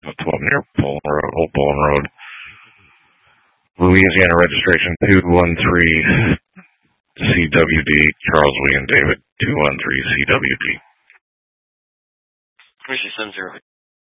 That's 12 near Poland Road, Old Poland Road. Louisiana registration 213 CWD, Charles William David 213 CWD. Permission 70.